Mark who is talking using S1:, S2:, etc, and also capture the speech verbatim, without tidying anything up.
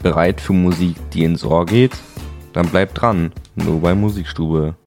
S1: Bereit für Musik, die ins Ohr geht? Dann bleibt dran, nur bei Musikstube.